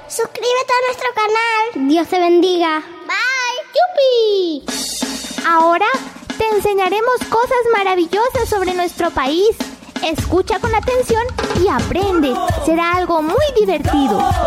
Suscríbete a nuestro canal. Dios te bendiga. Bye. ¡Yupi! Ahora te enseñaremos cosas maravillosas sobre nuestro país. Escucha con atención y aprende. Será algo muy divertido.